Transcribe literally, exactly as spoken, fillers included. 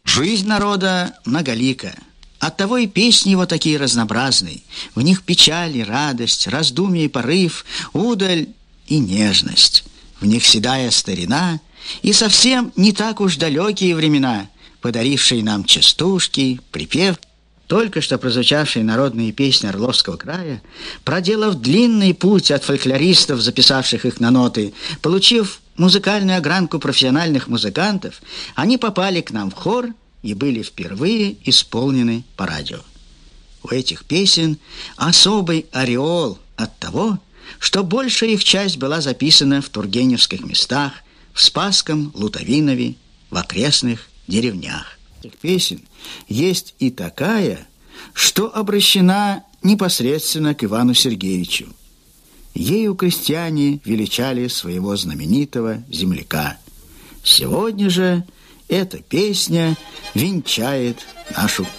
Жизнь народа многолика. Оттого и песни его такие разнообразные. В них печаль и радость, раздумье и порыв, удаль и нежность. В них седая старина и совсем не так уж далекие времена, подарившие нам частушки, припев. Только что прозвучавшие народные песни Орловского края, проделав длинный путь от фольклористов, записавших их на ноты, получив музыкальную огранку профессиональных музыкантов, они попали к нам в хор и были впервые исполнены по радио. У этих песен особый ореол от того, что большая их часть была записана в тургеневских местах, в Спасском, Лутовинове, в окрестных деревнях. Этих песен есть и такая, что обращена непосредственно к Ивану Сергеевичу. Ею крестьяне величали своего знаменитого земляка. Сегодня же эта песня венчает нашу